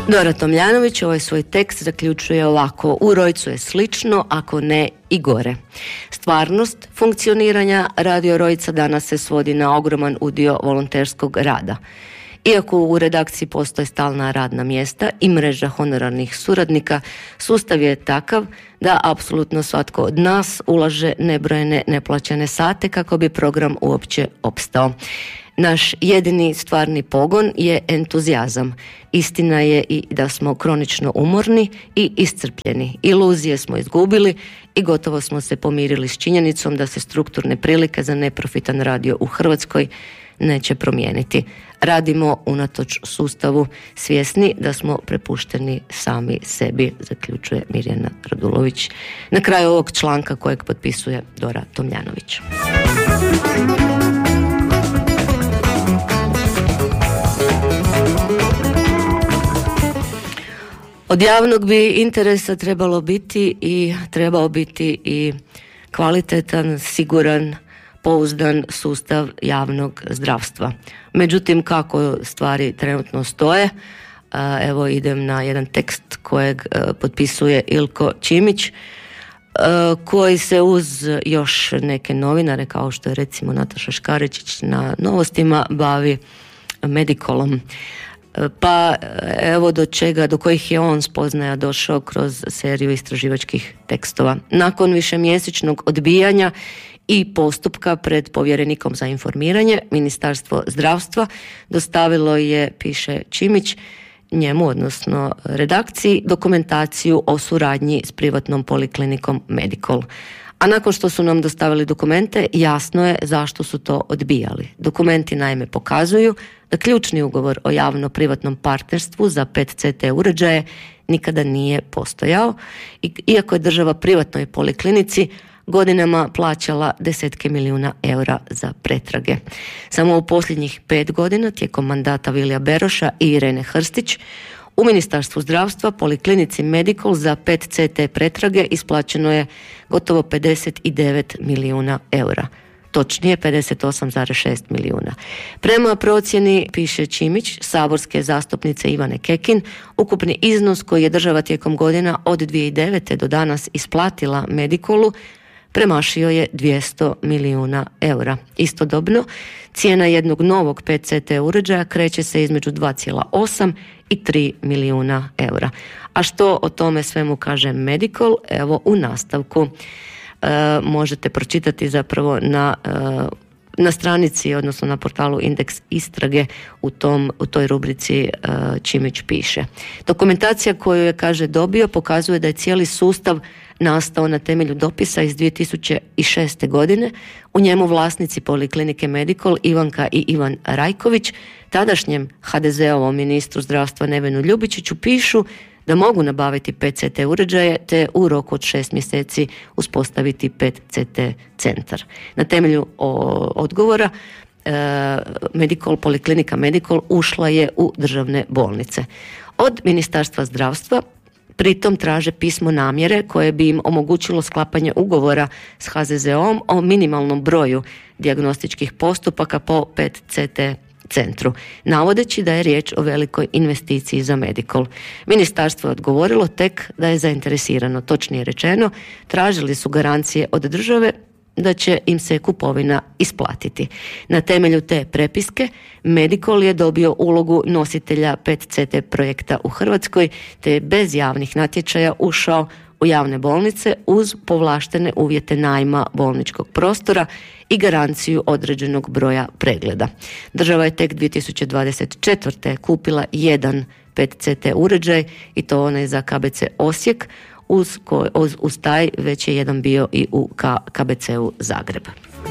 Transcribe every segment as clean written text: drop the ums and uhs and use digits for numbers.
Dora Tomljanović ovaj svoj tekst zaključuje ovako: u Rojcu je slično, ako ne i gore. Stvarnost funkcioniranja Radio Rojca danas se svodi na ogroman udio volonterskog rada. Iako u redakciji postoje stalna radna mjesta i mreža honorarnih suradnika, sustav je takav da apsolutno svatko od nas ulaže nebrojene neplaćene sate kako bi program uopće opstao. Naš jedini stvarni pogon je entuzijazam. Istina je i da smo kronično umorni i iscrpljeni. Iluzije smo izgubili i gotovo smo se pomirili s činjenicom da se strukturne prilike za neprofitan radio u Hrvatskoj neće promijeniti. Radimo unatoč sustavu, svjesni da smo prepušteni sami sebi, zaključuje Mirjana Radulović na kraju ovog članka kojeg potpisuje Dora Tomljanović. Od javnog bi interesa trebao biti i kvalitetan, siguran, pouzdan sustav javnog zdravstva. Međutim, kako stvari trenutno stoje, evo idem na jedan tekst kojeg potpisuje Ilko Čimić, koji se uz još neke novinare, kao što je recimo Nataša Škaričić na Novostima, bavi Medicolom. Pa evo do kojih je on spoznaja došao kroz seriju istraživačkih tekstova. Nakon višemjesečnog odbijanja i postupka pred povjerenikom za informiranje, Ministarstvo zdravstva dostavilo je, piše Čimić, njemu, odnosno redakciji, dokumentaciju o suradnji s privatnom poliklinikom Medicol. A nakon što su nam dostavili dokumente, jasno je zašto su to odbijali. Dokumenti naime pokazuju da ključni ugovor o javno-privatnom partnerstvu za PET-CT uređaje nikada nije postojao, iako je država privatnoj poliklinici godinama plaćala desetke milijuna eura za pretrage. Samo u posljednjih 5 godina, tijekom mandata Vilija Beroša i Irene Hrstić, u Ministarstvu zdravstva poliklinici Medicol za PET-CT pretrage isplaćeno je gotovo 59 milijuna eura. Točnije 58,6 milijuna. Prema procjeni, piše Čimić, saborske zastupnice Ivane Kekin, ukupni iznos koji je država tijekom godina od 2009. do danas isplatila Medicolu premašio je 200 milijuna eura. Istodobno, cijena jednog novog PET-CT uređaja kreće se između 2,8 i 3 milijuna eura. A što o tome svemu kaže Medicol? Evo u nastavku možete pročitati zapravo na stranici, odnosno na portalu Indeks istrage, u toj rubrici Čimić piše. Dokumentacija koju je, kaže, dobio pokazuje da je cijeli sustav nastao na temelju dopisa iz 2006. godine. U njemu vlasnici poliklinike Medicol, Ivanka i Ivan Rajković, tadašnjem HDZ-ovom ministru zdravstva Nevenu Ljubičiću, pišu da mogu nabaviti PET-CT uređaje te u roku od 6 mjeseci uspostaviti PET-CT centar. Na temelju odgovora poliklinika Medicol ušla je u državne bolnice. Od Ministarstva zdravstva pritom traže pismo namjere koje bi im omogućilo sklapanje ugovora s HZZO-om o minimalnom broju dijagnostičkih postupaka po PET-CT centru, navodeći da je riječ o velikoj investiciji za Medicol. Ministarstvo je odgovorilo tek da je zainteresirano. Točnije rečeno, tražili su garancije od države da će im se kupovina isplatiti. Na temelju te prepiske Medicol je dobio ulogu nositelja PET-CT projekta u Hrvatskoj, te je bez javnih natječaja ušao u javne bolnice uz povlaštene uvjete najma bolničkog prostora i garanciju određenog broja pregleda. Država je tek 2024. kupila jedan PET-CT uređaj i to onaj za KBC Osijek, uz taj već je jedan bio i u KBC-u Zagreb.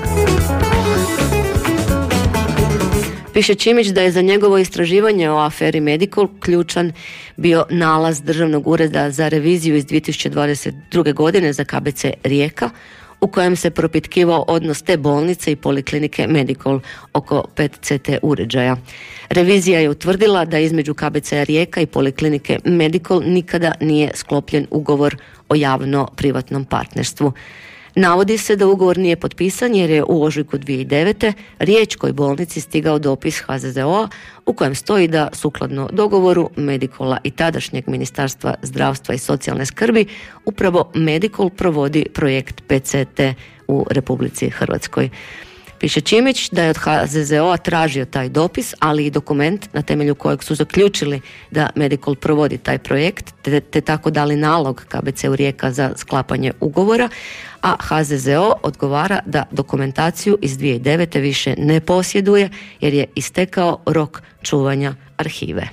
Piše Čimić da je za njegovo istraživanje o aferi Medicol ključan bio nalaz Državnog ureda za reviziju iz 2022. godine za KBC Rijeka, u kojem se propitkivao odnos te bolnice i poliklinike Medicol oko PET-CT uređaja. Revizija je utvrdila da između KBC Rijeka i poliklinike Medicol nikada nije sklopljen ugovor o javno-privatnom partnerstvu. Navodi se da ugovor nije potpisan jer je u ožujku 2009. Riječkoj bolnici stigao dopis HZZO-a u kojem stoji da sukladno dogovoru Medicola i tadašnjeg Ministarstva zdravstva i socijalne skrbi upravo Medicol provodi projekt PCT u Republici Hrvatskoj. Piše Čimić da je od HZZO-a tražio taj dopis, ali i dokument na temelju kojeg su zaključili da Medicol provodi taj projekt, te tako dali nalog KBC-u Rijeka za sklapanje ugovora, a HZZO odgovara da dokumentaciju iz 2009. više ne posjeduje jer je istekao rok čuvanja arhive.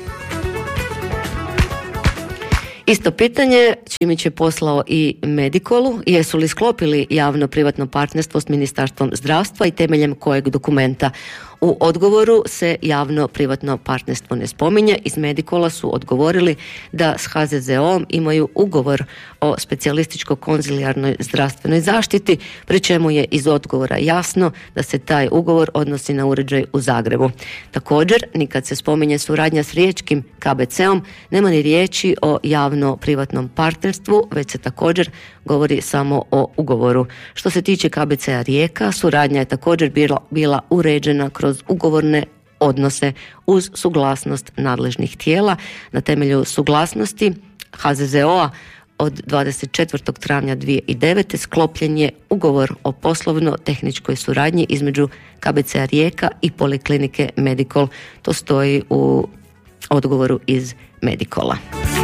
Isto pitanje Čimić je poslao i Medicolu, jesu li sklopili javno-privatno partnerstvo s Ministarstvom zdravstva i temeljem kojeg dokumenta. U odgovoru se javno-privatno partnerstvo ne spominje. Iz Medicola su odgovorili da s HZZO-om imaju ugovor o specijalističko-konzilijarnoj zdravstvenoj zaštiti, pri čemu je iz odgovora jasno da se taj ugovor odnosi na uređaj u Zagrebu. Također, nikad se spominje suradnja s riječkim KBC-om, nema ni riječi o javno-privatnom partnerstvu, već se također govori samo o ugovoru. Što se tiče KBC-a Rijeka, suradnja je također bila uređena kroz ugovorne odnose uz suglasnost nadležnih tijela. Na temelju suglasnosti HZZO-a od 24. travnja 2009. sklopljen je ugovor o poslovno-tehničkoj suradnji između KBC-a Rijeka i Poliklinike Medicol. To stoji u odgovoru iz Medicola.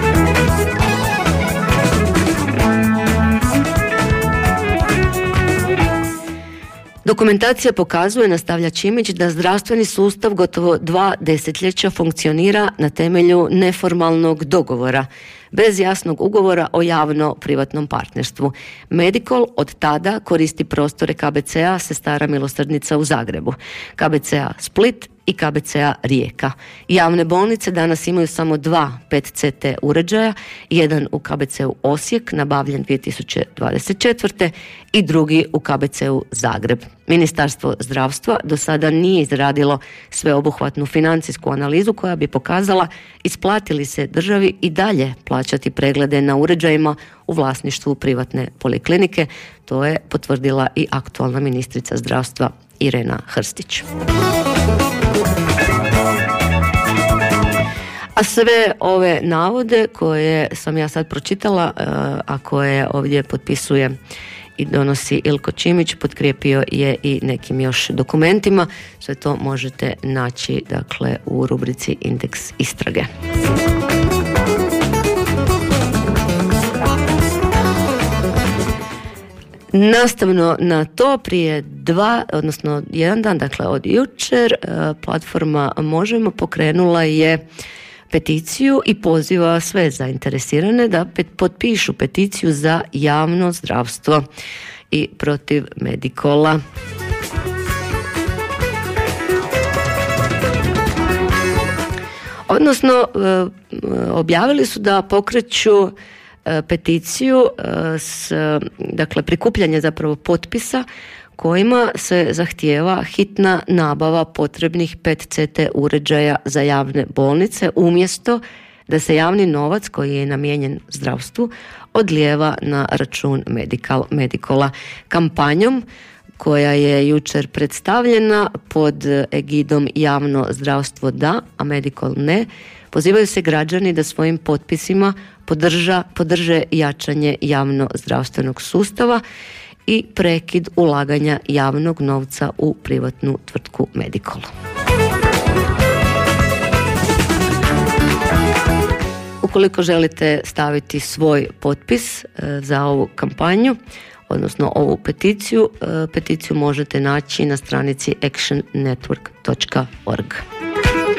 Dokumentacija pokazuje, nastavlja Čimić, da zdravstveni sustav gotovo 2 desetljeća funkcionira na temelju neformalnog dogovora, bez jasnog ugovora o javno-privatnom partnerstvu. Medicol od tada koristi prostore KBC-a Sestara Milosrdnica u Zagrebu, KBC-a Split i KBC-a Rijeka. Javne bolnice danas imaju samo 2 PET-CT uređaja, jedan u KBC-u Osijek, nabavljen 2024. i drugi u KBC-u Zagreb. Ministarstvo zdravstva do sada nije izradilo sveobuhvatnu financijsku analizu koja bi pokazala isplati li se državi i dalje plaćati preglede na uređajima u vlasništvu privatne poliklinike. To je potvrdila i aktualna ministrica zdravstva Irena Hrstić. A sve ove navode koje sam ja sad pročitala, a koje ovdje potpisuje i donosi Ilko Čimić, potkrijepio je i nekim još dokumentima. Sve to možete naći, dakle, u rubrici Indeks istrage. Nastavno na to, prije jedan dan, dakle od jučer, platforma Možemo pokrenula je peticiju i poziva sve zainteresirane da potpišu peticiju za javno zdravstvo i protiv Medicola. Odnosno, objavili su da pokreću peticiju s, dakle, prikupljanje zapravo potpisa kojima se zahtijeva hitna nabava potrebnih PET-CT uređaja za javne bolnice, umjesto da se javni novac koji je namijenjen zdravstvu odlijeva na račun Medicola. Kampanjom koja je jučer predstavljena pod egidom Javno zdravstvo da, a Medicol ne, pozivaju se građani da svojim potpisima podrže jačanje javno-zdravstvenog sustava i prekid ulaganja javnog novca u privatnu tvrtku Medicol. Ukoliko želite staviti svoj potpis za ovu kampanju, odnosno ovu peticiju možete naći na stranici actionnetwork.org.